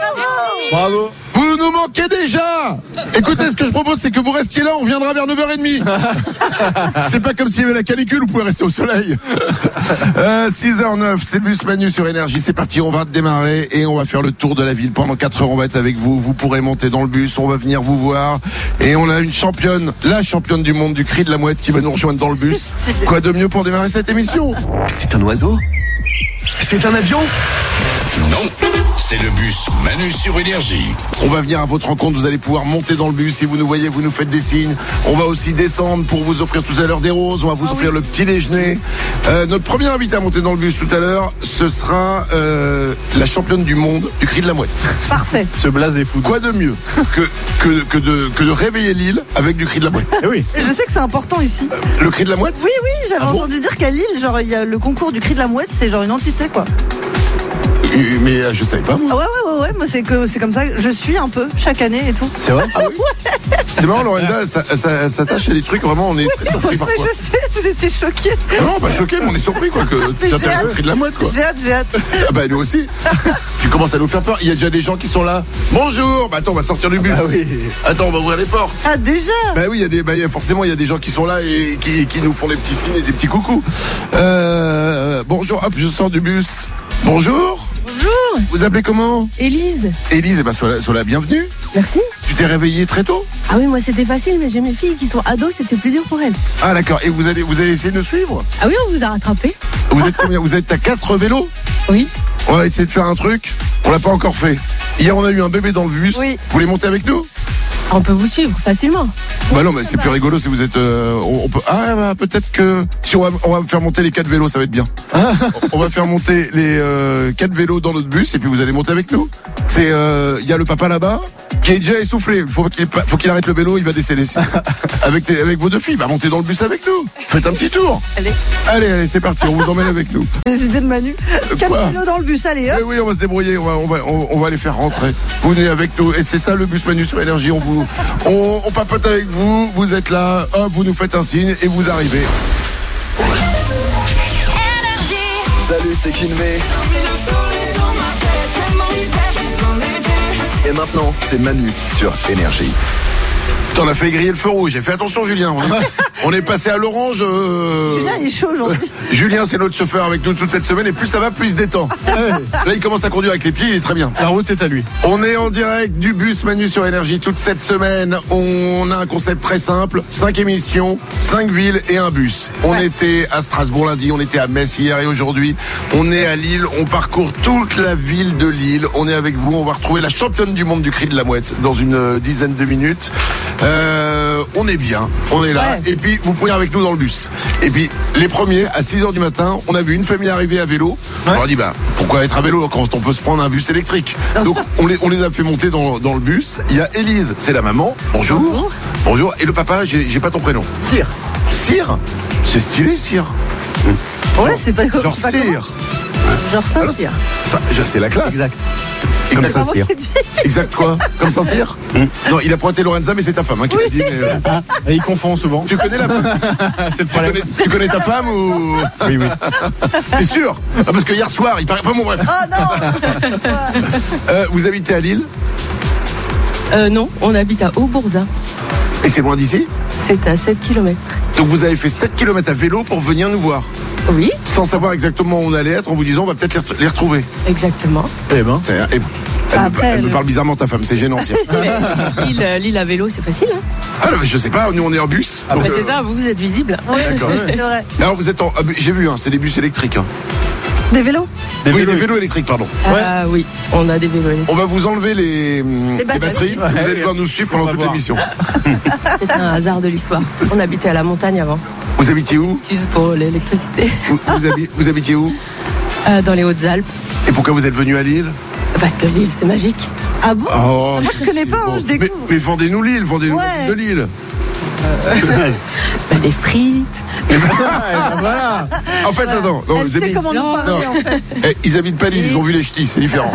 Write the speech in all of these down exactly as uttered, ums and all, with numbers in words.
Bravo. Vous nous manquez déjà. Écoutez, ce que je propose, c'est que vous restiez là, on viendra vers neuf heures trente. C'est pas comme s'il y avait la canicule, vous pouvez rester au soleil. euh, six heures neuf, c'est Bus Manu sur Énergie, c'est parti, on va démarrer et on va faire le tour de la ville. Pendant quatre heures, on va être avec vous, vous pourrez monter dans le bus, on va venir vous voir. Et on a une championne, la championne du monde du cri de la mouette qui va nous rejoindre dans le bus. Quoi de mieux pour démarrer cette émission? C'est un oiseau? C'est un avion? Non, c'est le bus Manu sur Énergie. On va venir à votre rencontre, vous allez pouvoir monter dans le bus. Si vous nous voyez, vous nous faites des signes. On va aussi descendre pour vous offrir tout à l'heure des roses. On va vous ah offrir oui. le petit déjeuner. Euh, notre premier invité à monter dans le bus tout à l'heure, ce sera euh, la championne du monde du cri de la mouette. Parfait. Ce blaze est fou. Quoi de mieux que, que, que, de, que de réveiller Lille avec du cri de la mouette? Eh oui. Je sais que c'est important ici. Euh, le cri de la mouette? Oui, oui, j'avais ah entendu bon dire qu'à Lille, genre, il y a le concours du cri de la mouette, c'est genre une entité, quoi. Mais euh, je savais pas moi. Ah ouais ouais ouais ouais, moi c'est que c'est comme ça que je suis un peu chaque année et tout. C'est vrai? Ah oui. C'est marrant, Lorenza, ça, ça s'attache à des trucs vraiment, on est oui, très surpris parfois. Mais je sais, vous étiez choqués. Non, pas choqués, mais on est surpris quoi que tu t'intéresses au cri de la mouette quoi. J'ai hâte, j'ai hâte. Ah bah nous aussi. Tu commences à nous faire peur. Il y a déjà des gens qui sont là. Bonjour. Bah attends, on va sortir du bus. Ah oui. Attends, on va ouvrir les portes. Ah déjà. Bah oui, il y a des, bah, forcément il y a des gens qui sont là et qui, qui nous font des petits signes et des petits coucous. Euh, bonjour, hop, je sors du bus. Bonjour. Bonjour. Vous appelez comment? Élise. Élise, eh ben sois la, sois la bienvenue. Merci. Tu t'es réveillée très tôt? Ah oui, moi c'était facile, mais j'ai mes filles qui sont ados, c'était plus dur pour elles. Ah d'accord, et vous allez, vous allez essayer de nous suivre? Ah oui, on vous a rattrapé. Vous êtes combien? Vous êtes à quatre vélos? Oui. On va essayer de faire un truc, on l'a pas encore fait. Hier on a eu un bébé dans le bus, oui. Vous voulez monter avec nous? On peut vous suivre facilement. Bah non, mais c'est plus rigolo si vous êtes. Euh, on, on peut. Ah bah peut-être que si on va, on va faire monter les quatre vélos, ça va être bien. On va faire monter les euh, quatre vélos dans notre bus et puis vous allez monter avec nous. C'est, il euh, y a le papa là-bas qui est déjà essoufflé. Il faut qu'il, faut qu'il arrête le vélo, il va décéder. avec tes, avec vos deux filles, bah montez dans le bus avec nous. Faites un petit tour. Allez. Allez, allez, c'est parti. On vous emmène avec nous. Les idées de Manu. quatre vélos dans le bus, allez. Hop. Oui, oui, on va se débrouiller. On va, on va, on, on va les faire rentrer. Vous venez avec nous et c'est ça le bus Manu sur Énergie. On vous, on, on papote avec vous. Vous êtes là. Hop, vous nous faites un signe et vous arrivez. Salut, c'est Kinvey. Et maintenant, c'est Manu sur Énergie. Putain, on a fait griller le feu rouge. J'ai fait attention, Julien. On est, on est passé à l'orange. Euh... Julien, il est chaud aujourd'hui. Julien, c'est notre chauffeur avec nous toute cette semaine. Et plus ça va, plus il se détend. Là, il commence à conduire avec les pieds. Il est très bien. La route est à lui. On est en direct du bus Manu sur Énergie toute cette semaine. On a un concept très simple. Cinq émissions, cinq villes et un bus. On ouais. était à Strasbourg lundi, on était à Metz hier et aujourd'hui. On est à Lille. On parcourt toute la ville de Lille. On est avec vous. On va retrouver la championne du monde du cri de la mouette dans une dizaine de minutes. Euh, on est bien, on est là. Ouais. Et puis vous pouvez avec nous dans le bus. Et puis les premiers à six heures du matin, on a vu une famille arriver à vélo. Ouais. On leur a dit bah pourquoi être à vélo quand on peut se prendre un bus électrique. Donc on les, on les a fait monter dans, dans le bus. Il y a Élise, c'est la maman. Bonjour. Bonjour. Bonjour. Et le papa, j'ai, j'ai pas ton prénom. Cyr. Cyr. C'est stylé Cyr. Ouais, c'est pas genre c'est pas Cyr. Genre Saint-Cyr. Ça, c'est la classe. Exact. Comme ça, Cyr. Exact quoi? Comme Saint-Cyr? mmh. Non, il a pointé Lorenza, mais c'est ta femme hein, qui oui. l'a dit. Mais, euh... ah, et il confond souvent. Tu connais la femme? C'est le problème. Tu connais, tu connais ta femme ou? Oui, oui. T'es sûr? Ah, parce que hier soir, il paraît. Enfin bon, bref. Oh non. euh, Vous habitez à Lille? Euh, non, on habite à Haubourdin. Et c'est loin d'ici? C'est à sept kilomètres. Donc vous avez fait sept kilomètres à vélo pour venir nous voir? Oui. Sans savoir exactement où on allait être, en vous disant on va peut-être les retrouver. Exactement. Eh ben. C'est, et, elle, Après, me, elle le... me parle bizarrement ta femme, c'est gênant. Lille, Lille à vélo, c'est facile. Hein ah non, mais je sais pas, nous on est en bus. Ah donc, bah c'est euh... ça, vous vous êtes visible. Oui, d'accord. C'est vrai. Alors vous êtes en, j'ai vu, hein, c'est des bus électriques. Hein. Des vélos? Des oui, vélos, des vélos électriques, pardon. Ah ouais. Oui, on a des vélos électriques. On va vous enlever les, les batteries. Les batteries. Ouais, vous allez devoir nous suivre pendant toute voir. l'émission. C'est un hasard de l'histoire. On habitait à la montagne avant. Vous habitiez où? Excuse pour l'électricité. Vous, vous, habi- vous habitiez où? euh, Dans les Hautes-Alpes. Et pourquoi vous êtes venu à Lille? Parce que Lille, c'est magique. Ah bon? Oh, moi je connais pas, bon. hein, je découvre. Mais, mais vendez-nous Lille, vendez-nous ouais. de Lille. Euh, bah, des frites, Voilà. En fait, attends. non, Elle ils sait habitent- comment nous Non. parler en fait. Eh, ils habitent pas l'île, ils ont vu les ch'tis, c'est différent.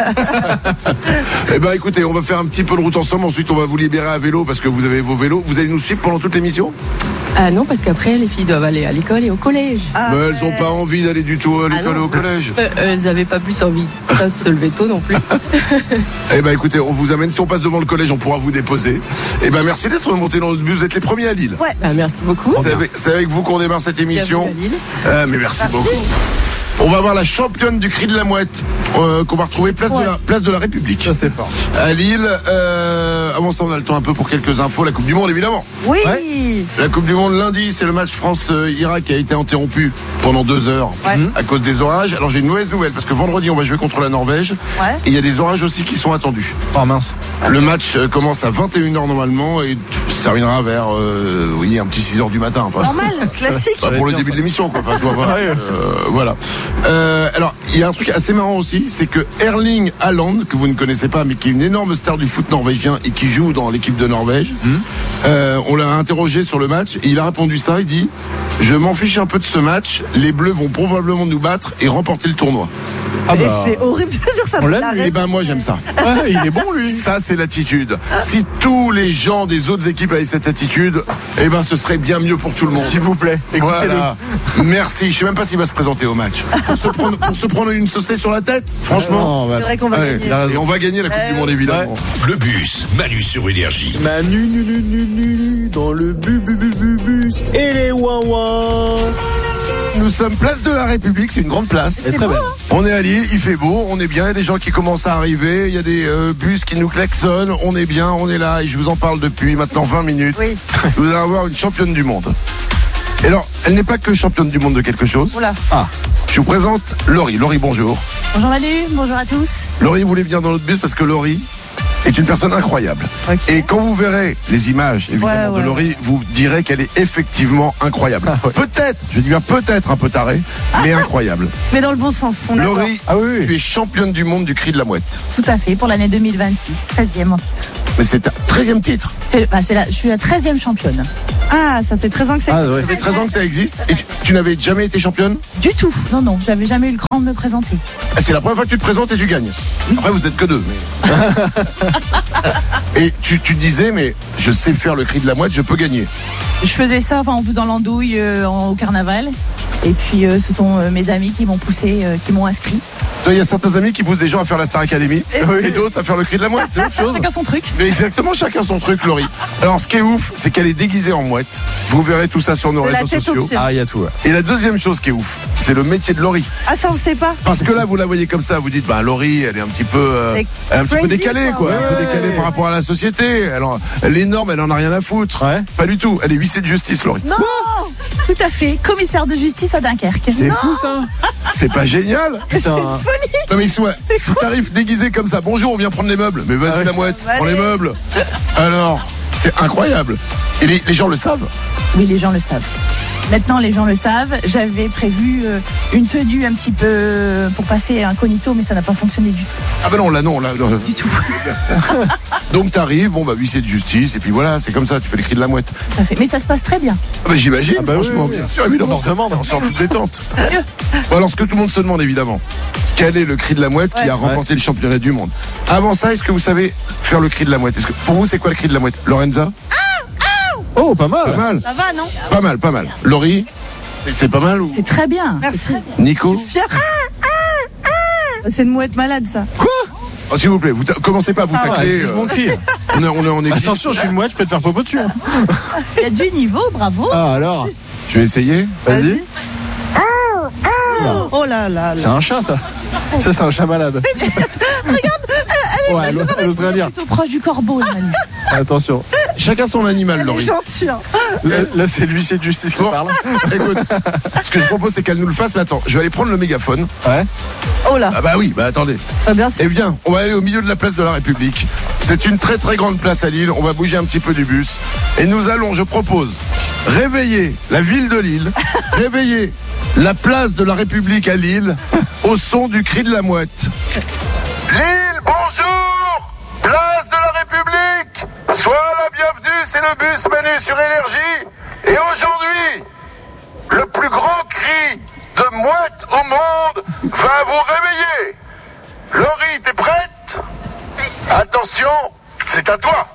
Eh ben, écoutez, on va faire un petit peu de route ensemble. Ensuite, on va vous libérer à vélo parce que vous avez vos vélos. Vous allez nous suivre pendant toute l'émission? Ah non, parce qu'après, les filles doivent aller à l'école et au collège. Ah, Mais elles ont ouais. pas envie d'aller du tout à Ah l'école non. ou au collège. Euh, elles avaient pas plus envie ça, de se lever tôt non plus. Eh ben, écoutez, on vous amène. Si on passe devant le collège, on pourra vous déposer. Eh ben, merci d'être monté dans le bus. Vous êtes les premiers à Lille. Ouais. Ah, merci beaucoup. C'est avec, c'est avec vous qu'on démarre cette émission. Bienvenue à Lille. Ah, mais merci, beaucoup. On va voir la championne du cri de la mouette euh, qu'on va retrouver place, Ouais. de la, place de la République. Ça, c'est fort. À Lille. Euh, avant ça, on a le temps un peu pour quelques infos. La Coupe du Monde, évidemment. Oui. La Coupe du Monde lundi, c'est le match France-Irak qui a été interrompu pendant deux heures Ouais. à cause des orages. Alors j'ai une mauvaise nouvelle parce que vendredi on va jouer contre la Norvège Ouais. et il y a des orages aussi qui sont attendus. Oh mince. Le match euh, commence à vingt et une heures normalement et se terminera vers euh, oui, un petit six heures du matin. Enfin, Normal, classique. pas pour le bien, début ça. de l'émission quoi. Enfin, tu vois, voilà. Ouais. Euh, voilà. Euh, alors il y a un truc assez marrant aussi, c'est que Erling Haaland, que vous ne connaissez pas mais qui est une énorme star du foot norvégien et qui joue dans l'équipe de Norvège, euh, on l'a interrogé sur le match et il a répondu ça, il dit je m'en fiche un peu de ce match, les Bleus vont probablement nous battre et remporter le tournoi. Ah Et bah. c'est horrible de dire ça. On mais l'aime, il a lui. Et raison. ben moi j'aime ça. Ouais, il est bon, lui. Ça c'est l'attitude. Si tous les gens des autres équipes avaient cette attitude, eh ben ce serait bien mieux pour tout le monde. S'il vous plaît, écoutez-le. Voilà. Merci. Je sais même pas s'il va se présenter au match. Pour se prendre, pour se prendre une saucée sur la tête, franchement. Non, bah, C'est vrai qu'on va Allez, gagner. et on va gagner la Coupe Euh, du Monde évidemment. Le bus Manu sur Énergie. Manu, nu, nu, nu, nu, nu, dans le bu, bu, bu, bu, bus et les ouin Nous sommes place de la République, c'est une grande place. C'est très belle. On est à Lille, il fait beau, on est bien, il y a des gens qui commencent à arriver, il y a des euh, bus qui nous klaxonnent, on est bien, on est là et je vous en parle depuis maintenant vingt minutes. Oui. Vous allez avoir une championne du monde. Et alors, elle n'est pas que championne du monde de quelque chose. Oula. Je vous présente Laurie. Laurie, bonjour. Bonjour Manu, bonjour à tous. Laurie voulait venir dans notre bus parce que Laurie est une personne incroyable. Ok. Et quand vous verrez les images, évidemment, Ouais, ouais. de Laurie, vous direz qu'elle est effectivement incroyable. Peut-être, je dis bien peut-être un peu tarée, mais incroyable. Mais dans le bon sens. On adore. Laurie, Ah oui, oui. tu es championne du monde du cri de la mouette. Tout à fait, pour l'année deux mille vingt-six, treizième en titre. Mais c'est un treizième titre. C'est, bah, c'est la, je suis la treizième championne. Ah, ça fait treize ans que c'est. Ah, ouais. Ça fait treize ans que ça existe. Et tu, tu n'avais jamais été championne. Du tout. Non, non, j'avais jamais eu le cran de me présenter. Ah, c'est la première fois que tu te présentes et tu gagnes. Après, vous êtes que deux. Mais... et tu, tu disais, mais je sais faire le cri de la mouette, je peux gagner. Je faisais ça enfin, en faisant l'andouille euh, en- au carnaval. Et puis, euh, ce sont euh, mes amis qui m'ont poussé, euh, qui m'ont inscrit. Il y a certains amis qui poussent des gens à faire la Star Academy et, d'autres à faire le cri de la mouette. C'est autre chose. Chacun son truc. Mais exactement, chacun son truc, Laurie. Alors, ce qui est ouf, c'est qu'elle est déguisée en mouette. Vous verrez tout ça sur nos De la réseaux tête aux sociaux. pieds. Ah, il y a tout. Ouais. Et la deuxième chose qui est ouf, c'est le métier de Laurie. Ah, ça, on sait pas. Parce que là, vous la voyez comme ça, vous dites, bah, Laurie, elle est un petit peu, euh, C'est elle est un petit peu crazy, décalée, quoi. quoi. Un peu Ouais. décalée par rapport à la société. Elle, en- les normes, elle en a rien à foutre. Ouais. Pas du tout. Elle est huissier de justice, Laurie. Non. Tout à fait. Commissaire de justice à Dunkerque. C'est fou, ça. C'est pas génial. Putain. Non, mais soit, si t'arrives déguisé comme ça, bonjour, on vient prendre les meubles. Mais vas-y, Ah ouais. la mouette, Allez. prends les meubles. Alors, c'est incroyable. Et les, les gens le savent. Oui, les gens le savent. Maintenant, les gens le savent. J'avais prévu euh, une tenue un petit peu euh, pour passer incognito, mais ça n'a pas fonctionné du tout. Ah ben non, là non, là. non. Du tout. Donc t'arrives, bon bah huissier de justice, et puis voilà, c'est comme ça, tu fais le cri de la mouette. Tout à fait. Mais ça se passe très bien. Ah bah j'imagine, Ah bah franchement, oui, oui, bien oui. sûr, évidemment, Forcément, c'est bah. en sorte toute détente. Bon, alors ce que tout le monde se demande évidemment, quel est le cri de la mouette qui Ouais. a remporté le championnat du monde? Avant ça, est-ce que vous savez faire le cri de la mouette? Est-ce que pour vous c'est quoi le cri de la mouette? Lorenza? Oh, pas mal. Pas mal, Ça va, non? pas mal, pas mal. Laurie? C'est pas mal ou? C'est très bien. Merci. Nico? Fier. C'est une mouette malade, ça. Oh, s'il vous plaît, vous ta- commencez pas à vous Ah ouais, tacler. Je euh, m'en crie. on est, on est en équipe. Attention, je suis une mouette, je peux te faire popo dessus. hein. Il y a du niveau, bravo. Ah, alors. Je vais essayer. Vas-y. Oh là là C'est là. un chat, ça. Ça, c'est un chat malade. Ouais, elle, elle ose rien dire. Plutôt proche du corbeau, le Manu. Attention. Chacun son animal, Elle est Laurie. gentille. hein. Là, là, c'est l'huissier de justice qui Bon. parle. Écoute, ce que je propose, c'est qu'elle nous le fasse. Mais attends, je vais aller prendre le mégaphone. Ouais. Oh là. Ah bah oui, bah attendez. Ah, bien sûr. Eh bien, on va aller au milieu de la place de la République. C'est une très très grande place à Lille. On va bouger un petit peu du bus. Et nous allons, je propose, réveiller la ville de Lille, réveiller la place de la République à Lille, au son du cri de la mouette. Lille, bonjour! Place de la République! Sois la bienvenue, c'est le bus Manu sur Énergie. Et aujourd'hui, le plus grand cri de mouette au monde va vous réveiller. Laurie, t'es prête? Attention, c'est à toi.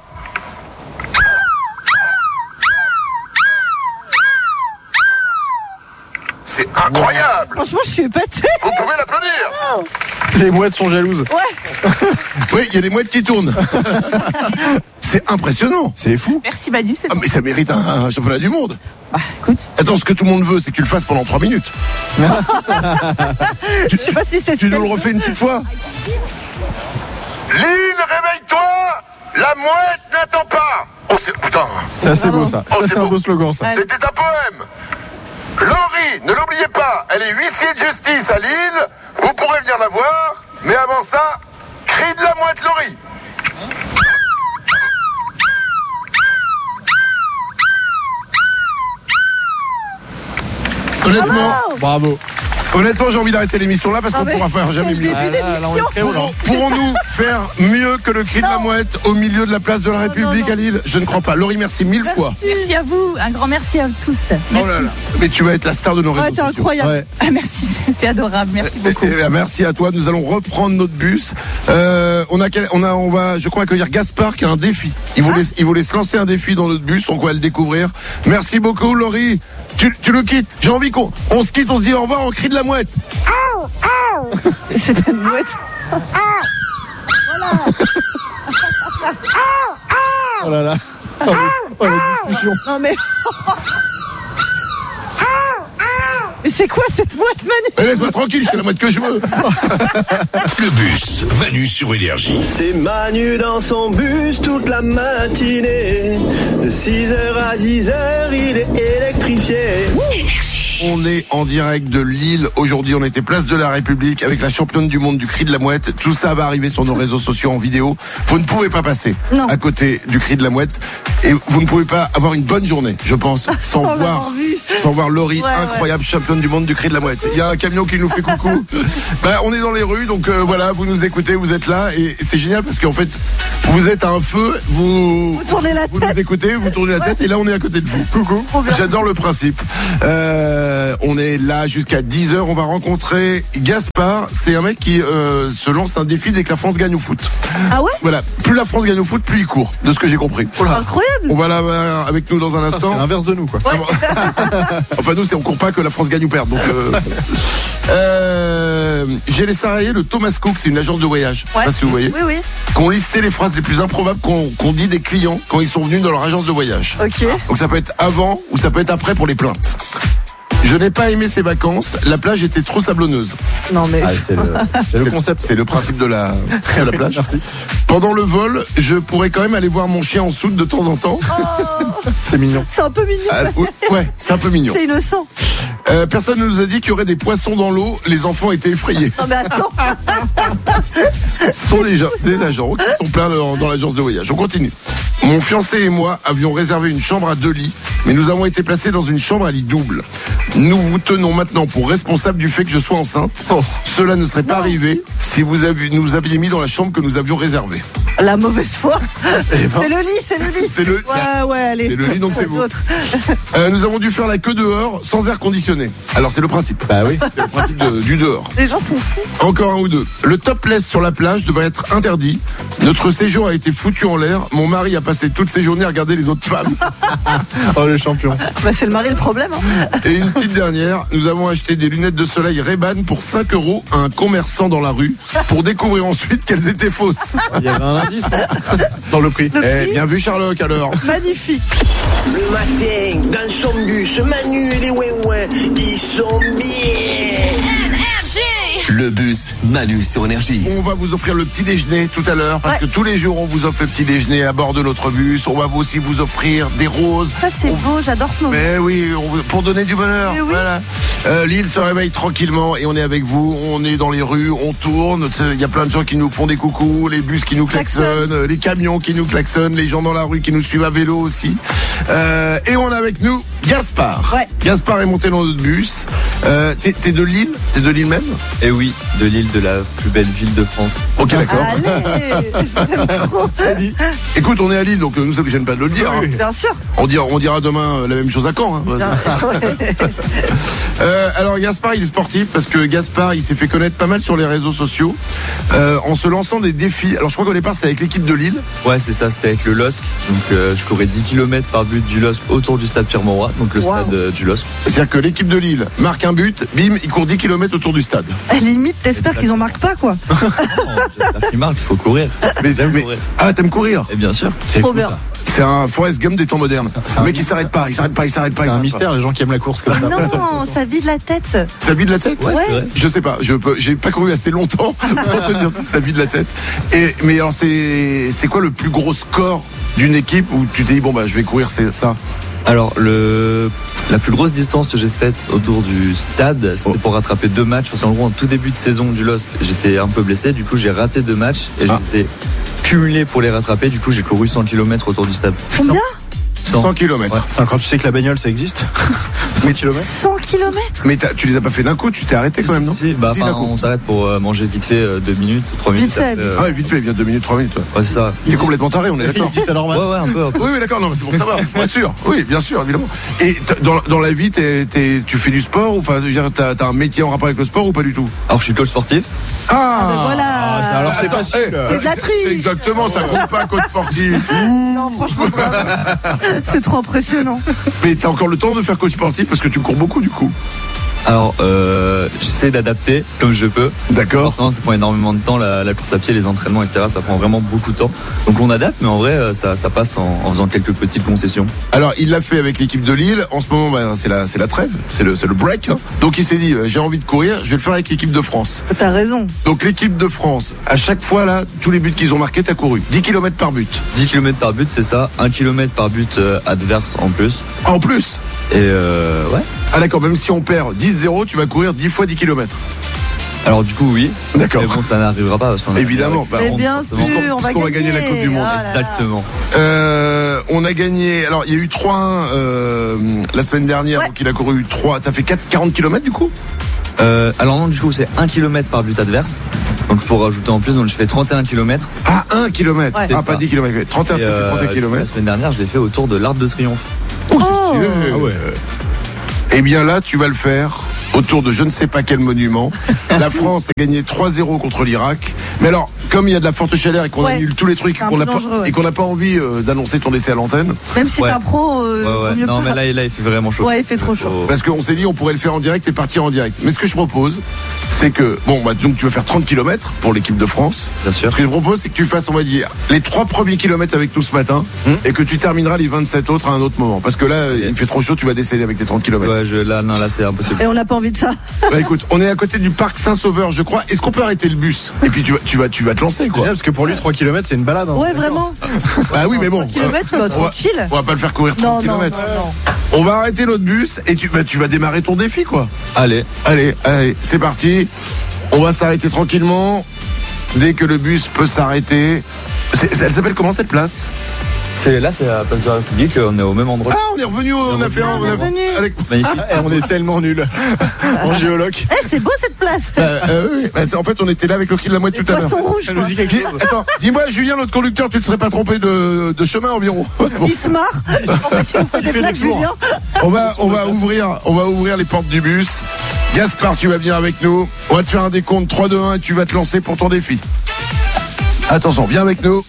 C'est incroyable. Franchement, je suis épatée. Vous pouvez l'applaudir. Oh. Les mouettes sont jalouses. Ouais. Oui, il y a des mouettes qui tournent. C'est impressionnant. C'est fou. Merci Manu, c'est Ah, mais ça mérite un, un championnat du monde. Ah, écoute. Attends, ce que tout le monde veut, c'est que tu le fasses pendant trois minutes. Je sais pas si c'est Tu nous le refais une petite fois? Lille, réveille-toi. La mouette n'attend pas. Oh, c'est... Putain. C'est assez beau ça. Oh, Ça c'est c'est un beau. beau slogan ça. C'était un poème. Laurie, ne l'oubliez pas, elle est huissier de justice à Lille. Vous pourrez venir la voir. Mais avant ça, cri de la mouette Laurie. Honnêtement, Bravo. honnêtement, j'ai envie d'arrêter l'émission là parce Ah qu'on mais, pourra faire jamais quel mieux. début d'émission. Pourrons- Pourrons-nous faire mieux que le cri de la Non. mouette au milieu de la place de la Non, République non, non. à Lille? Je ne crois pas. Laurie, merci mille fois. Merci à vous, un grand merci à tous. Oh Merci. là là. Mais tu vas être la star de nos réseaux Ouais, t'es sociaux. incroyable. Ouais. Ah, merci, c'est adorable, merci beaucoup. Eh bien, merci à toi. Nous allons reprendre notre bus. Euh, on a, quel- on a, on va, je crois accueillir Gaspard qui a un défi. Il voulait, il voulait se lancer un défi dans notre bus. On va le découvrir. Merci beaucoup, Laurie. Tu, tu le quittes. J'ai envie qu'on, on se quitte. On se dit au revoir en cri de la mouette. C'est pas une mouette. Oh là là. Oh, oh, la discussion. Non mais. Mais c'est quoi cette mouette, Manu? Mais laisse-moi tranquille. Je fais la mouette que je veux. Le bus Manu sur Énergie. C'est Manu dans son bus toute la matinée. De six heures à dix heures, il est électrifié. On est en direct de Lille. Aujourd'hui, on était place de la République avec la championne du monde du cri de la mouette. Tout ça va arriver sur nos réseaux sociaux en vidéo. Vous ne pouvez pas passer Non. à côté du cri de la mouette. Et vous ne pouvez pas avoir une bonne journée, je pense, sans Sans voir, l'avoir vu. sans voir Laurie, Ouais, incroyable championne du monde du cri de la mouette. Il y a un camion qui nous fait coucou. Ben, on est dans les rues, donc euh, voilà, vous nous écoutez, vous êtes là. Et c'est génial parce qu'en fait, vous êtes à un feu, vous, Vous tournez la vous tête. nous écoutez, vous tournez la tête, et là, on est à côté de vous. Coucou. Trop bien. J'adore le principe. Euh, on est là jusqu'à dix heures. On va rencontrer Gaspard. C'est un mec qui euh, se lance un défi dès que la France gagne au foot. Ah ouais? Voilà. Plus la France gagne au foot, plus il court. De ce que j'ai compris. Incroyable. On va l'avoir avec nous dans un Ah, instant. c'est l'inverse de nous quoi. Enfin, nous, c'est on court pas que la France gagne ou perde. Donc, euh... euh, j'ai les salariés de Thomas Cook, c'est une agence de voyage. Je sais Ouais. pas si vous voyez. Oui, oui. Qui ont listé les phrases les plus improbables qu'on qu'on dit des clients quand ils sont venus dans leur agence de voyage. Ok. Donc ça peut être avant ou ça peut être après pour les plaintes. Je n'ai pas aimé ces vacances, la plage était trop sablonneuse. Non mais. Ah, c'est le, c'est le concept. C'est le principe de la, de la plage. Merci. Pendant le vol, je pourrais quand même aller voir mon chien en soute de temps en temps. C'est mignon. C'est un peu mignon. Ah, ouais, c'est un peu mignon. C'est innocent. Euh, personne ne nous a dit qu'il y aurait des poissons dans l'eau. Les enfants étaient effrayés. Non mais attends. Ce sont les, gens, des agents qui sont pleins dans, dans l'agence de voyage. On continue. Mon fiancé et moi avions réservé une chambre à deux lits, mais nous avons été placés dans une chambre à lit double. Nous vous tenons maintenant pour responsable du fait que je sois enceinte. Oh. Cela ne serait pas arrivé si vous aviez, nous aviez mis dans la chambre que nous avions réservée. La mauvaise foi. Eh ben. C'est le lit, c'est le lit. C'est le- Ouais, ouais, allez. c'est le lit, donc c'est vous. L'autre. Euh, nous avons dû faire la queue dehors sans air conditionné. Alors c'est le principe. Bah oui. C'est le principe de- du dehors. Les gens sont fous. Encore un ou deux. Le topless sur la plage devrait être interdit. Notre séjour a été foutu en l'air. Mon mari a passé toutes ses journées à regarder les autres femmes. Oh le champion. Bah c'est le mari le problème. Hein. Et une petite dernière, nous avons acheté des lunettes de soleil Ray-Ban pour cinq euros à un commerçant dans la rue pour découvrir ensuite qu'elles étaient fausses. Il y avait un indice non dans le prix. Le Eh, prix, bien vu Sherlock alors. magnifique. Le matin, dans son bus, Manu et les ouin-ouin, ils sont bien. Le bus Manu sur Énergie. On va vous offrir le petit déjeuner tout à l'heure parce Ouais. que tous les jours on vous offre le petit déjeuner à bord de notre bus. On va vous aussi vous offrir des roses. Ça c'est On- beau, j'adore ce moment. Mais oui, on- pour donner du bonheur. Mais oui. Voilà. Euh, Lille se réveille tranquillement et on est avec vous. On est dans les rues, on tourne. C'est- Il y a plein de gens qui nous font des coucous, les bus qui nous Klaxon. klaxonnent, euh, les camions qui nous klaxonnent, les gens dans la rue qui nous suivent à vélo aussi. Euh, et on a avec nous Gaspard. Ouais. Gaspard est monté dans notre bus. Euh, t'es, t'es de Lille? T'es de Lille même? Et oui, de Lille, de la plus belle ville de France. Ok, d'accord. Allez, j'aime trop. C'est dit. Écoute, on est à Lille, donc euh, nous ça ne gêne pas de le dire. Hein. Bien sûr. On dira, on dira demain la même chose à Caen. Hein. Bien, ouais. Euh, alors Gaspard, il est sportif parce que Gaspard, il s'est fait connaître pas mal sur les réseaux sociaux euh, en se lançant des défis. Alors je crois qu'au départ c'était avec l'équipe de Lille. Ouais, c'est ça, c'était avec le L O S C. Donc euh, je courais dix kilomètres par but du L O S C autour du stade Pierre-Mauroy, donc le Wow. stade euh, du L O S C. C'est-à-dire que l'équipe de Lille marque un but, bim, il court dix kilomètres autour du stade. À la limite, t'espères qu'ils en marquent pas, quoi. J'espère qu'il marque, il faut courir. Mais, J'aime mais- courir. ah, t'aimes courir? Et bien sûr. C'est Trop fou, bien. ça. C'est un Forrest Gump des temps modernes. c'est Le un mec il mystère. s'arrête pas, il s'arrête pas, il s'arrête pas. il C'est un s'arrête mystère, les gens qui aiment la course comme ça. Non, ça vide la tête. pas. Ça vide la tête? Ouais, c'est vrai. Je sais pas, je peux, j'ai pas couru assez longtemps pour te dire si ça vide la tête. Et mais alors c'est c'est quoi le plus gros score d'une équipe où tu t'es dit bon bah je vais courir c'est ça? Alors, le, la plus grosse distance que j'ai faite autour du stade, c'était pour rattraper deux matchs. Parce qu'en gros, en tout début de saison du L O S C, j'étais un peu blessé. Du coup, j'ai raté deux matchs et Ah. je les ai cumulés pour les rattraper. Du coup, j'ai couru cent kilomètres autour du stade. Combien? cent kilomètres. Attends, quand tu sais que la bagnole ça existe, cent kilomètres. cent kilomètres. Mais t'as- tu les as pas fait d'un coup, tu t'es arrêté quand même, non? Si, si, bah, Si, enfin, d'un coup. on s'arrête pour euh, manger vite fait euh, deux minutes, trois minutes. Vite fait, après, vite euh, Ah ouais, vite fait, bien deux minutes, trois minutes. Ouais, ouais, c'est ça. T'es complètement taré, on est Il d'accord. dit c'est normal. Ouais, ouais, un peu. un peu. Oui, oui, d'accord, non, mais c'est pour savoir, c'est pour être sûr. Oui, bien sûr, évidemment. Et t- dans, dans la vie, t'es, t'es- tu fais du sport ou enfin, je veux dire, t'as, t'as un métier en rapport avec le sport ou pas du tout? Alors, je suis coach sportif. Ah, Ben voilà. ça, alors, c'est Attends, facile. eh, C'est de la triche. c'est exactement, ça compte pas, coach sportif. Non, franchement, c'est trop impressionnant. Mais t'as encore le temps de faire coach sportif parce que tu cours beaucoup du coup. Alors, euh, j'essaie d'adapter comme je peux. D'accord. Forcément, ça prend énormément de temps, la, la course à pied, les entraînements, et cetera. Ça prend vraiment beaucoup de temps. Donc, on adapte, mais en vrai, euh, ça, ça passe en, en faisant quelques petites concessions. Alors, il l'a fait avec l'équipe de Lille. En ce moment, bah, c'est la, c'est la trêve, c'est le, c'est le break. hein. Donc, il s'est dit, euh, j'ai envie de courir, je vais le faire avec l'équipe de France. T'as raison. Donc, l'équipe de France, à chaque fois là, tous les buts qu'ils ont marqués, t'as couru. dix kilomètres par but. dix kilomètres par but, c'est ça. un kilomètre par but euh, adverse en plus. Ah, en plus. Et euh, ouais. Ah d'accord, même si on perd dix zéro, tu vas courir dix fois dix kilomètres. Alors, du coup, oui. D'accord. Mais bon, ça n'arrivera pas parce qu'on a Évidemment. Bah, Mais on- bien puisqu'on- sûr, on va puisqu'on va gagner. gagner la Coupe du Monde. Ah là là. Exactement. Euh, on a gagné. Alors, il y a eu trois un euh, la semaine dernière, Ouais. donc il a couru trois. T'as fait quatre, quarante kilomètres du coup? Euh, alors non, du coup, c'est un kilomètre par but adverse. Donc, pour rajouter en plus, donc je fais trente et un kilomètres. Ah, un kilomètre. Ouais. Ah, C'est pas ça. dix kilomètres. trente et un, Et, t'as fait euh, trente et un La kilomètres. semaine dernière, je l'ai fait autour de l'Arc de Triomphe. Oh, c'est Oh. stylé. Ah ouais. Eh bien là, tu vas le faire autour de je ne sais pas quel monument. La France a gagné trois zéro contre l'Irak. Mais alors, comme il y a de la forte chaleur et qu'on Ouais. annule tous les trucs C'est un qu'on peu n'a pas, dangereux, ouais. et qu'on n'a pas envie euh, d'annoncer ton décès à l'antenne, Même si Ouais. t'es un pro, euh, Ouais, ouais. vaut mieux Non, pas. mais là, là, il fait vraiment chaud. Ouais, il fait trop chaud. Faut- parce qu'on s'est dit on pourrait le faire en direct et partir en direct. Mais ce que je propose, c'est que, bon, bah, donc tu vas faire trente kilomètres pour l'équipe de France. Bien sûr. Ce que je propose, c'est que tu fasses, on va dire, les trois premiers kilomètres avec nous ce matin et que tu termineras les vingt-sept autres à un autre moment. Parce que là, il fait trop chaud, tu vas décéder avec tes trente kilomètres. Ouais, je, là, non, là, c'est impossible. Et on n'a pas envie de ça. Bah écoute, on est à côté du parc Saint-Sauveur, je crois. Est-ce qu'on peut arrêter le bus? Et puis tu vas, tu vas, tu vas te lancer, quoi. Génial, parce que pour lui, trois kilomètres, c'est une balade. hein. Ouais, vraiment. Bah oui, mais bon. trois kilomètres, bah, on va- tranquille. On va pas le faire courir Non, trente non, non, kilomètres. non. On va arrêter notre bus et tu, bah, tu vas démarrer ton défi, quoi. Allez. Allez, allez, c'est parti. On va s'arrêter tranquillement. Dès que le bus peut s'arrêter. C'est- Elle s'appelle comment cette place? C'est, là, c'est à la place de la République. On est au même endroit. Ah, on est revenu, on a fait un. on est revenu. Allez. Magnifique. Eh, on est tellement nuls en géologue. Eh, c'est beau cette place. Euh, euh, oui, bah, c'est- en fait, on était là avec le cri de la mouette C'est tout à l'heure. poisson rouge. Ça quoi. nous dit quelque Dis- chose. Attends, dis-moi, Julien, notre conducteur, tu ne serais pas trompé de, de chemin environ? Bon. Il se marre. En fait, il nous fait des fait blagues, des tours. Julien. On va, on va ouvrir, on va ouvrir les portes du bus. Gaspard, tu vas venir avec nous. On va te faire un décompte trois, deux, un et tu vas te lancer pour ton défi. Attention, viens avec nous.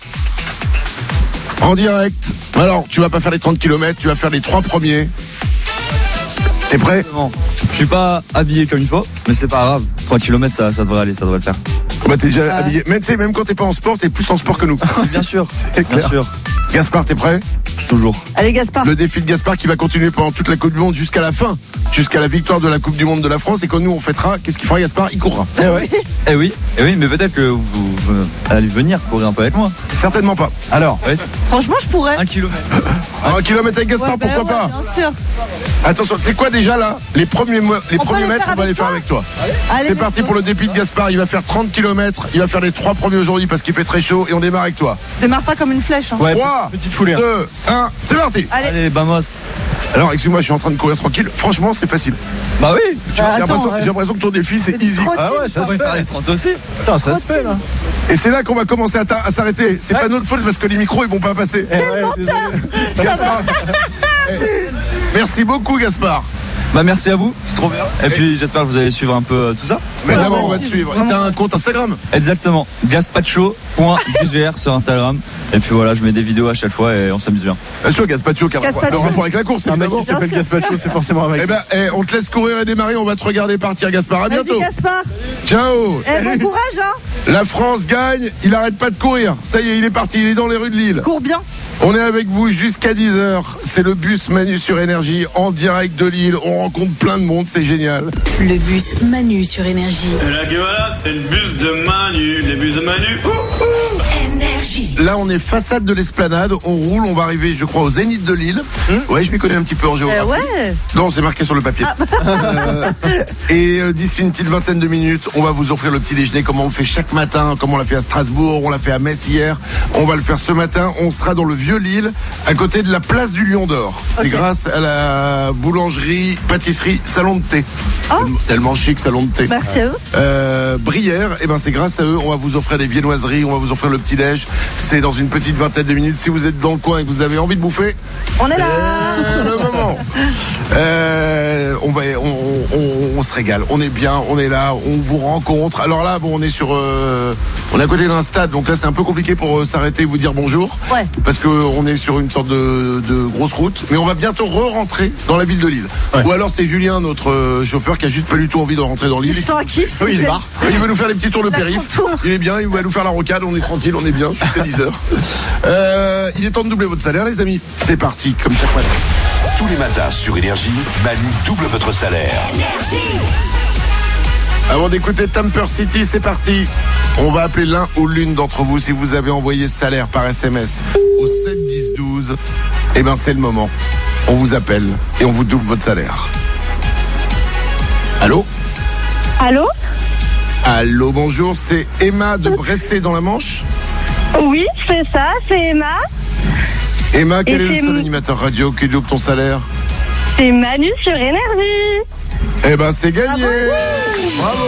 En direct. Alors, tu vas pas faire les trente kilomètres, tu vas faire les trois premiers. T'es prêt? Bon, je suis pas habillé comme il faut, mais c'est pas grave. trois kilomètres, ça, ça devrait aller, ça devrait le faire. Bah, t'es déjà habillé. Même, tu sais, même quand t'es pas en sport, t'es plus en sport que nous. Bien sûr, C'est bien clair. sûr, Gaspard, t'es prêt? toujours. Allez, Gaspard. Le défi de Gaspard qui va continuer pendant toute la Coupe du Monde jusqu'à la fin, jusqu'à la victoire de la Coupe du Monde de la France. Et quand nous on fêtera, qu'est-ce qu'il fera Gaspard? Il courra. Eh oui, eh oui, eh oui, mais peut-être que vous, vous allez venir courir un peu avec moi. Certainement pas. Alors, Ouais, c'est Franchement, je pourrais. un kilomètre. Un kilomètre avec Gaspard, Ouais, bah pourquoi ouais, pas? Bien sûr. Attention, c'est quoi déjà là? Les premiers, mo- les On peut premiers les mètres, faire on va avec les faire toi avec toi. Allez, C'est parti pour le défi de Gaspard. Il va faire trente kilomètres. Il va faire les trois premiers aujourd'hui parce qu'il fait très chaud et on démarre avec toi. Démarre pas comme une flèche. Hein. ouais, trois, petite foulée. hein. deux, un, c'est parti. Allez. Allez, vamos. Alors, excuse-moi, je suis en train de courir tranquille. Franchement, c'est facile. Bah oui. Tu vois, Ah, j'ai attends, l'impression- ouais. j'ai l'impression que ton défi, c'est easy. Ah ouais, ça On se va faire les fait. trente aussi. Putain, ça se fait là. Et c'est là qu'on va commencer à, ta- à s'arrêter. C'est Ouais. pas notre faute parce que les micros, ils vont pas passer. Eh ouais, désolé. Gaspard. Eh, Merci beaucoup, Gaspard. Bah merci à vous, c'est trop bien. Et puis j'espère que vous allez suivre un peu euh, tout ça. Mais Ouais, d'abord, ouais, on va te si, suivre. vraiment. T'as un compte Instagram? Exactement. gaspacho point d g r sur Instagram. Et puis voilà, je mets des vidéos à chaque fois et on s'amuse bien. Bien sûr, Gaspacho, car Gaspacho. le rapport avec la course, Un mec évidemment. qui s'appelle Bien sûr. Gaspacho, c'est forcément un mec. Eh ben, eh, on te laisse courir et démarrer. On va te regarder partir, Gaspard. À Vas-y, bientôt. Gaspard. Ciao. Eh, bon courage, hein. La France gagne. Il arrête pas de courir. Ça y est, il est parti. Il est dans les rues de Lille. Cours bien. On est avec vous jusqu'à dix heures. C'est le bus Manu sur Énergie en direct de Lille. On rencontre plein de monde. C'est génial. Le bus Manu sur Énergie. Et là, que voilà, c'est le bus de Manu. Les bus de Manu. Énergie. Là, on est façade de l'Esplanade. On roule. On va arriver, je crois, au Zénith de Lille. Ouais, je m'y connais un petit peu en Eh géographie. ouais. Non, c'est marqué sur le papier. Euh, et euh, d'ici une petite vingtaine de minutes, on va vous offrir le petit déjeuner comme on le fait chaque matin, comme on l'a fait à Strasbourg, on l'a fait à Metz hier. On va le faire ce matin. On sera dans le vieux Lille, à côté de la place du Lion d'Or. C'est Ok. grâce à la boulangerie, pâtisserie, salon de thé. Oh. Tellement- Tellement chic, salon de thé. Merci à eux. Euh, Brière, et ben c'est grâce à eux, on va vous offrir des viennoiseries, on va vous offrir le petit déj. C'est dans une petite vingtaine de minutes. Si vous êtes dans le coin et que vous avez envie de bouffer, On est là. c'est le moment. Euh, on va, on, on- on se régale. On est bien, on est là, on vous rencontre. Alors là, bon, on est sur, euh, on est à côté d'un stade, donc là c'est un peu compliqué pour euh, s'arrêter et vous dire bonjour, Ouais. parce que on est sur une sorte de, de grosse route. Mais on va bientôt re-rentrer dans la ville de Lille. Ouais. Ou alors c'est Julien, notre euh, chauffeur, qui a juste pas du tout envie de rentrer dans Lille. Histoire à kiff. Oui, il se barre. Il va nous faire des petits tours de La périph. contour. Il est bien, il va nous faire la rocade, on est tranquille, on est bien, jusqu'à dix heures. Euh, il est temps de doubler votre salaire, les amis. C'est parti, comme chaque matin. Tous les matins sur Énergie, Manu double votre salaire. Avant d'écouter Tamper City, c'est parti. On va appeler l'un ou l'une d'entre vous si vous avez envoyé salaire par S M S au sept dix douze. Eh ben c'est le moment. On vous appelle et on vous double votre salaire. Allô? Allô? Allô, bonjour, c'est Emma de Bressé dans la Manche. Oui, c'est ça, c'est Emma. Emma, quel Et est le c'est seul M- animateur radio qui double ton salaire? C'est Manu sur Énergie. Eh ben c'est gagné. Bravo.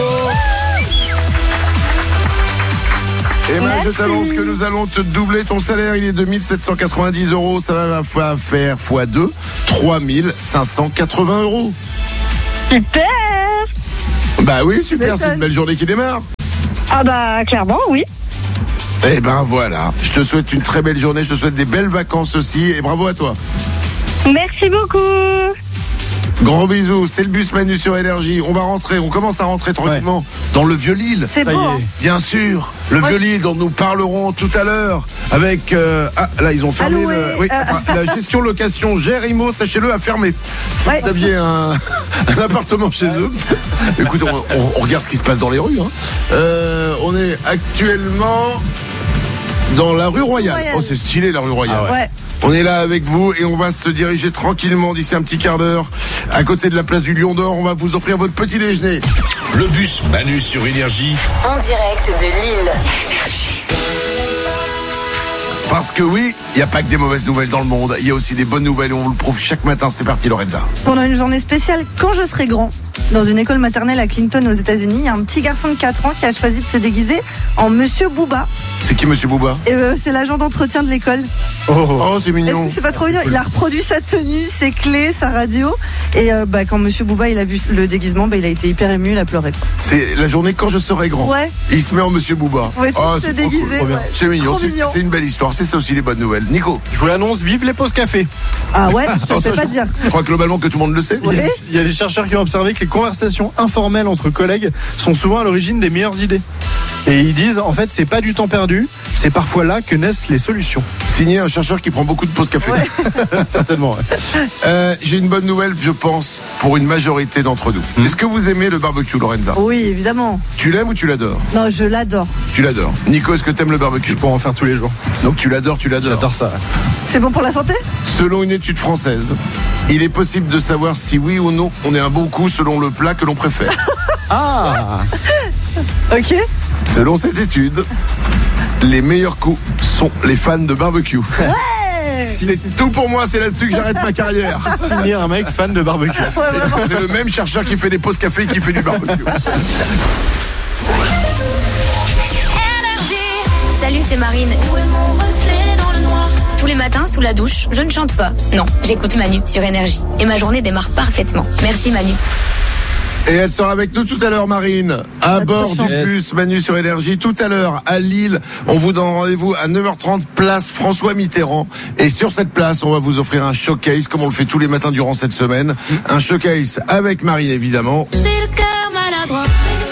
Emma, je Merci. t'annonce que nous allons te doubler ton salaire. Il est de mille sept cent quatre-vingt-dix euros. Ça va fa- faire fois deux, trois mille cinq cent quatre-vingts euros. Super. Bah oui, super, c'est M'étonne. une belle journée qui démarre. Ah bah clairement, oui. Eh ben voilà, je te souhaite une très belle journée, je te souhaite des belles vacances aussi et bravo à toi. Merci beaucoup. Gros bisous, c'est le bus Manu sur Énergie. On va rentrer, on commence à rentrer tranquillement dans le vieux Lille. C'est Ça y beau. est. hein. Bien sûr, le Moi, vieux je- Lille dont nous parlerons tout à l'heure avec... euh, ah, là, ils ont fermé Alloué, le- oui, euh, enfin, la gestion location Gérimo, sachez-le, a fermé. Si Ouais. vous aviez un, un appartement chez eux, écoute, on, on- on regarde ce qui se passe dans les rues. hein. Euh, on est actuellement dans la rue Royale. Royale. Oh, c'est stylé, la rue Royale. Ouais. On est là avec vous et on va se diriger tranquillement d'ici un petit quart d'heure à côté de la place du Lion d'Or. On va vous offrir votre petit déjeuner. Le bus Manu sur Énergie. En direct de Lille. Parce que oui, il n'y a pas que des mauvaises nouvelles dans le monde. Il y a aussi des bonnes nouvelles et on vous le prouve chaque matin. C'est parti, Lorenza. Pendant une journée spéciale, quand je serai grand, dans une école maternelle à Clinton aux États-Unis, il y a un petit garçon de quatre ans qui a choisi de se déguiser en Monsieur Booba. C'est qui, Monsieur Bouba? Et euh, c'est l'agent d'entretien de l'école. Oh, oh. Oh, c'est Est-ce mignon. que c'est pas trop mignon? Il a reproduit sa tenue, ses clés, sa radio. Et euh, bah, quand Monsieur Booba il a vu le déguisement, bah, il a été hyper ému, il a pleuré. quoi. C'est la journée quand je serai grand. Ouais. Il se met en Monsieur Bouba. Ouais, tous Oh, se c'est trop déguiser, cool, trop bien. ouais. C'est mignon, Trop c'est mignon. c'est une belle histoire. C'est ça aussi les bonnes nouvelles. Nico. Je vous l'annonce, vive les pauses café. Ah ouais, je te Oh, le ça, fais pas je- dire. Je crois globalement que tout le monde le sait. Ouais. Il y a des chercheurs qui ont observé que les conversations informelles entre collègues sont souvent à l'origine des meilleures idées. Et ils disent, en fait, c'est pas du temps perdu, c'est parfois là que naissent les solutions. Signé un chercheur qui prend beaucoup de pauses café. Ouais. Certainement. ouais. Euh, J'ai une bonne nouvelle, je pense, pour une majorité d'entre nous. Hmm. Est-ce que vous aimez le barbecue, Lorenza? Oui, évidemment. Tu l'aimes ou tu l'adores? Non, je l'adore. Tu l'adores. Nico, est-ce que t'aimes le barbecue? Pour en faire tous les jours. Donc tu l'adores, tu l'adores. J'adore ça. C'est bon pour la santé? Selon une étude française, il est possible de savoir si oui ou non on est un bon coup selon le plat que l'on préfère. Ah Ok. Selon cette étude, les meilleurs coups sont les fans de barbecue. Ouais. C'est tout pour moi, c'est là-dessus que j'arrête ma carrière. Signer un mec fan de barbecue. C'est le même chercheur qui fait des pauses café et qui fait du barbecue. Salut, c'est Marine. Où est mon reflet dans le noir? Tous les matins, sous la douche, je ne chante pas. Non, j'écoute Manu sur Énergie. Et ma journée démarre parfaitement. Merci Manu. Et elle sera avec nous tout à l'heure, Marine, à bord du bus Manu sur Énergie. Tout à l'heure, à Lille, on vous donne rendez-vous à neuf heures trente, place François Mitterrand. Et sur cette place, on va vous offrir un showcase, comme on le fait tous les matins durant cette semaine. Un showcase avec Marine, évidemment. J'ai le cœur maladroit.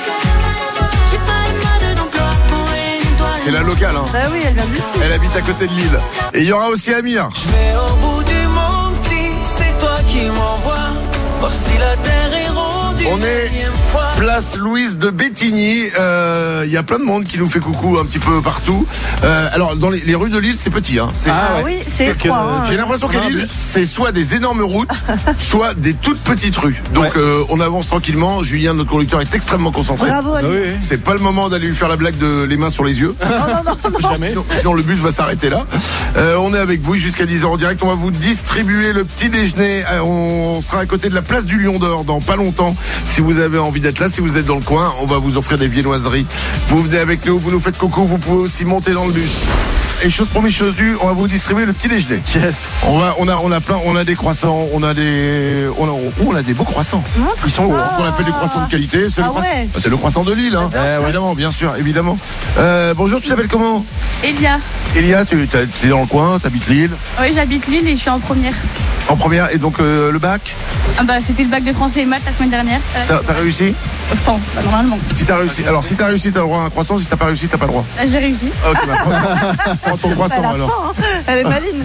C'est la locale, hein. Ah oui, elle vient d'ici. Elle habite à côté de Lille. Et il y aura aussi Amir. Je vais au bout du monde si c'est toi qui m'envoies. Voir si la terre est ronde. On est place Louise de Bétigny. Il euh, y a plein de monde qui nous fait coucou un petit peu partout. Euh, alors dans les, les rues de Lille, c'est petit. Hein. C'est, ah ouais. Oui, c'est étroit. Hein. J'ai l'impression qu'à Lille, c'est soit des énormes routes, soit des toutes petites rues. Donc ouais. euh, on avance tranquillement. Julien, notre conducteur, est extrêmement concentré. Bravo à lui. Oui, oui. C'est pas le moment d'aller lui faire la blague de les mains sur les yeux. Non, non, non, non. Jamais. Sinon, sinon le bus va s'arrêter là. Euh, on est avec vous jusqu'à dix heures en direct. On va vous distribuer le petit déjeuner. Euh, on sera à côté de la place du Lion d'Or dans pas longtemps. Si vous avez envie d'être là, si vous êtes dans le coin, on va vous offrir des viennoiseries. Vous venez avec nous, vous nous faites coucou, vous pouvez aussi monter dans le bus. Et chose promise, chose due, on va vous distribuer le petit déjeuner. Yes. On va, on a, on a plein, on a des croissants, on a des, on a, on a des beaux croissants. Montre. Ils sont, ah. qu'on appelle des croissants de qualité. C'est, ah le, croissant, ouais. c'est le croissant de Lille, hein. Euh, évidemment, bien sûr, évidemment. Euh, bonjour, tu t'appelles comment? Elia. Elia, tu es dans le coin, tu habites Lille? Oui, j'habite Lille et je suis en première. En première, et donc euh, le bac? Ah bah c'était le bac de français et maths la semaine dernière. T'as, t'as réussi? Je pense, bah, normalement. Si t'as réussi, alors si t'as réussi, t'as le droit à un croissant. Si t'as pas réussi, t'as pas le droit. J'ai réussi. Ok, bah, prends, prends ton croissant la alors. Fin, hein. Elle est maline.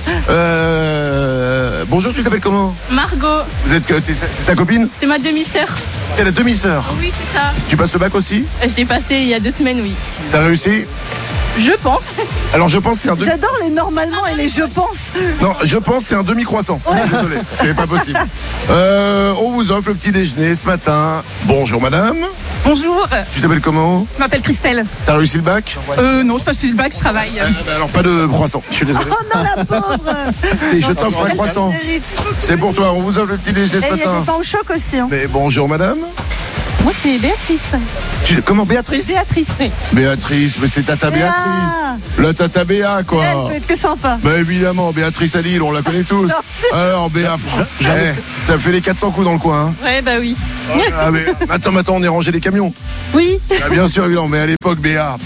Euh, bonjour, tu t'appelles comment? Margot. Vous êtes, c'est ta copine? C'est ma demi-sœur. T'es la demi-sœur? Oui, c'est ça. Tu passes le bac aussi? Je l'ai passé il y a deux semaines, oui. T'as réussi? Je pense. Alors je pense que c'est un demi... J'adore les normalement et les je pense. Non, je pense que c'est un demi-croissant. Ouais. Désolé, c'est pas possible. Euh, on vous offre le petit déjeuner ce matin. Bonjour madame. Bonjour. Tu t'appelles comment? Je m'appelle Christelle. T'as réussi le bac? Euh non, je passe plus le bac, je travaille. Euh, bah alors pas de croissant, je suis désolé. Oh non, la pauvre. Et je t'offre un croissant. C'est pour toi, on vous offre le petit déjeuner ce et matin. Il y a des pains au choc aussi. Hein. Mais bonjour madame. Moi c'est Béatrice. Tu, comment Béatrice? Béatrice, oui. Béatrice, mais c'est tata Béa. Béatrice. Le tata Béa, quoi. Elle peut être que sympa. Bah évidemment, Béatrice à Lille, on la connaît tous. Alors Béa, eh, t'as fait les quatre cents coups dans le coin. Hein. Ouais, bah oui. Ah, mais, attends, maintenant on est rangé les camions. Oui. Ah, bien sûr, évidemment, mais à l'époque, Béa,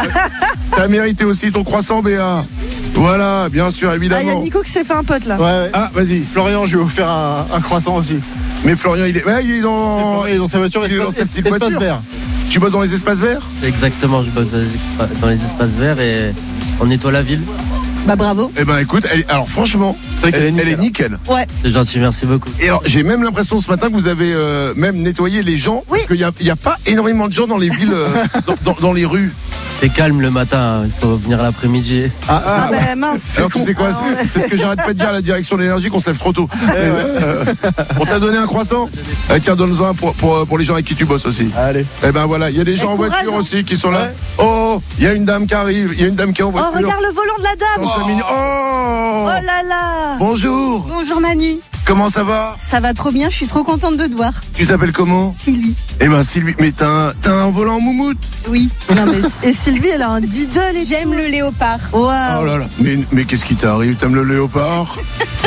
t'as mérité aussi ton croissant, Béa. Voilà, bien sûr, évidemment. Ah, il y a Nico qui s'est fait un pote là. Ouais, ouais. Ah, vas-y. Florian, je vais vous faire un, un croissant aussi. Mais Florian, il est, ouais, il est dans, il est dans sa voiture, il est dans sa petite espace voiture. Vert. Tu bosses dans les espaces verts? Exactement, je bosse dans les espaces verts et on nettoie la ville. Bah bravo. Eh ben écoute, elle, alors franchement, c'est vrai qu'elle elle, est, elle est nickel. Ouais. C'est gentil, merci beaucoup. Et alors j'ai même l'impression ce matin que vous avez euh, même nettoyé les gens, oui. Parce qu'il y a, il y a pas énormément de gens dans les villes, euh, dans, dans, dans les rues. C'est calme le matin, il faut venir l'après-midi. Ah, ah, ah bah mince. Alors tu sais quoi, c'est, c'est ce que j'arrête pas de dire à la direction de l'énergie, qu'on se lève trop tôt. Ouais, ouais. Euh, on t'a donné un croissant? Allez, tiens, donne-en un pour, pour, pour les gens avec qui tu bosses aussi. Allez. Eh ben voilà, il y a des gens Et en courage, voiture hein. aussi qui sont là. Ouais. Oh, il y a une dame qui arrive, il y a une dame qui est en voiture. Oh, regarde le volant de la dame. Oh, oh, oh là là. Bonjour. Bonjour Manu. Comment ça va? Ça va trop bien, je suis trop contente de te voir. Tu t'appelles comment? Sylvie. Eh ben Sylvie, mais t'as un, t'as un volant en moumoute? Oui. Non mais et Sylvie, elle a un diddle et j'aime le léopard. Wow. Oh là là, mais, mais qu'est-ce qui t'arrive? T'aimes le léopard?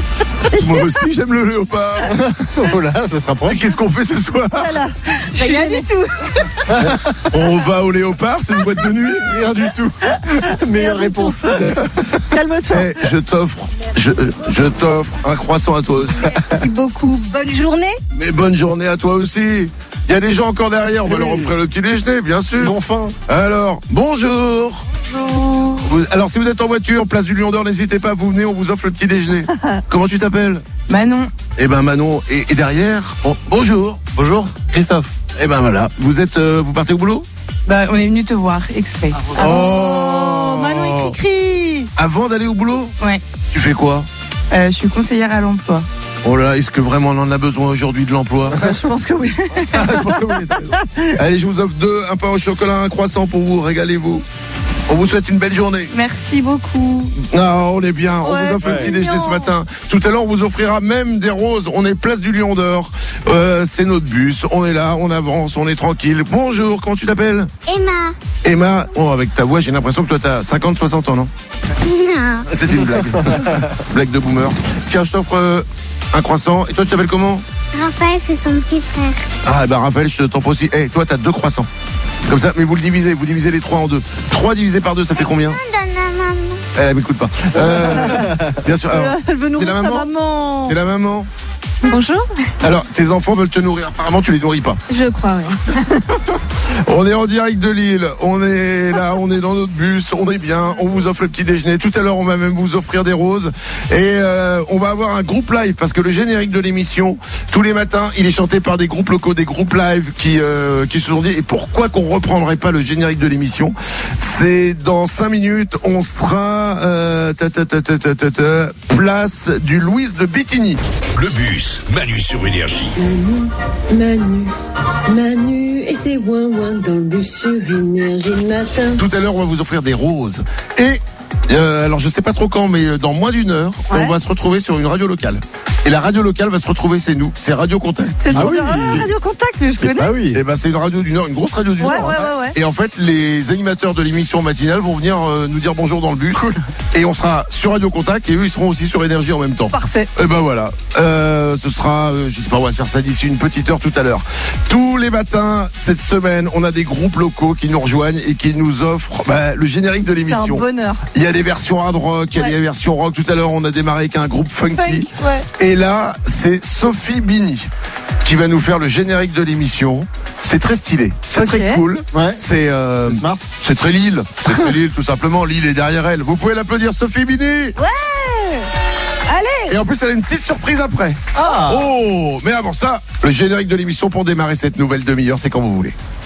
Moi aussi j'aime le léopard. Oh là, ça sera proche. Et qu'est-ce qu'on fait ce soir? Voilà. Rien du tout. On va au léopard, c'est une boîte de nuit? Rien du tout. Meilleure Rien du réponse. Calme-toi. Hey, je t'offre, je, je t'offre un croissant à toi aussi. Merci beaucoup. Bonne journée. Mais bonne journée à toi aussi. Il y a des gens encore derrière, on va leur offrir le petit déjeuner, bien sûr. Enfin. Alors, bonjour. Bonjour. Vous, alors, si vous êtes en voiture, place du Lion d'Or, n'hésitez pas, vous venez, on vous offre le petit déjeuner. Comment tu t'appelles? Manon. Eh ben Manon, et, et derrière, bon, bonjour. Bonjour, Christophe. Eh ben voilà, vous êtes, euh, vous partez au boulot? Bah, on est venu te voir, exprès. Oh, Oh, Manon et Cricri. Avant d'aller au boulot? Ouais. Tu fais quoi? Euh, je suis conseillère à l'emploi. Oh là, est-ce que vraiment on en a besoin aujourd'hui de l'emploi? Bah, je pense que oui. Je pense que oui, t'as raison. Allez, je vous offre deux, un pain au chocolat, un croissant pour vous, régalez-vous. On vous souhaite une belle journée. Merci beaucoup. Ah, on est bien, on Ouais, vous offre un c'est petit déjeuner mignon. ce matin. Tout à l'heure, on vous offrira même des roses. On est place du Lion d'Or. Euh, c'est notre bus. On est là, on avance, on est tranquille. Bonjour, comment tu t'appelles? Emma. Emma, oh, avec ta voix, j'ai l'impression que toi, t'as cinquante, soixante ans, non? Non. C'est une blague. Blague de boomer. Tiens, je t'offre euh, un croissant. Et toi, tu t'appelles comment? Raphaël, c'est son petit frère. Ah, bah, Raphaël, je t'offre aussi. Eh, toi, t'as deux croissants. Comme ça, mais vous le divisez, vous divisez les trois en deux. Trois divisé par deux, ça fait combien? Donne à maman. Elle m'écoute pas. Euh, bien sûr. Alors, Elle veut c'est nourrir la sa maman. maman. C'est la maman. Bonjour. Alors, tes enfants veulent te nourrir. Apparemment, tu les nourris pas. Je crois, oui. On est en direct de Lille. On est là, on est dans notre bus. On est bien. On vous offre le petit déjeuner. Tout à l'heure, on va même vous offrir des roses. Et euh, on va avoir un groupe live parce que le générique de l'émission, tous les matins, il est chanté par des groupes locaux, des groupes live qui euh, qui se sont dit. Et pourquoi qu'on reprendrait pas le générique de l'émission? C'est dans cinq minutes. On sera euh, ta, ta, ta, ta, ta, ta, ta, place du Louise de Bittigny. Le bus, Manu sur Énergie. Manu, Manu, Manu et c'est ouin ouin dans le bus sur Énergie le matin. Tout à l'heure, on va vous offrir des roses. Et euh, alors, je sais pas trop quand, mais dans moins d'une heure, Ouais. on va se retrouver sur une radio locale. Et la radio locale va se retrouver, c'est nous, c'est Radio Contact. C'est Ah trop oui. bien. Ah, la radio contact, mais je connais. Ah oui. Et ben c'est une radio d'une heure, une grosse radio d'une Ouais, heure. ouais, ouais, ouais. Et en fait, les animateurs de l'émission matinale vont venir euh, nous dire bonjour dans le bus. Et on sera sur Radio Contact et eux ils seront aussi sur Énergie en même temps. Parfait. Et ben voilà, euh, ce sera, euh, je sais pas, on va se faire ça d'ici une petite heure tout à l'heure. Tous les matins cette semaine, on a des groupes locaux qui nous rejoignent et qui nous offrent bah, le générique de C'est un l'émission. bonheur. Il y a des versions hard rock, il y a Ouais. des versions rock. Tout à l'heure, on a démarré avec un groupe funky. Funk, ouais. Et là, c'est Sophie Bini qui va nous faire le générique de l'émission. C'est très stylé, c'est Ok. très cool. Ouais. C'est euh, C'est smart. c'est très Lille, c'est très Lille tout simplement. Lille est derrière elle. Vous pouvez l'applaudir, Sophie Bini. Ouais. Allez. Et en plus, elle a une petite surprise après. Ah. Oh, mais avant ça, le générique de l'émission pour démarrer cette nouvelle demi-heure, c'est quand vous voulez.